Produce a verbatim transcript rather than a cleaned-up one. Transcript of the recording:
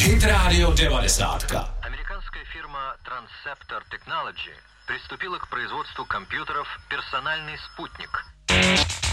Hit Radio девяносто. Американская фирма Transceptor Technology приступила к производству компьютеров «Персональный спутник».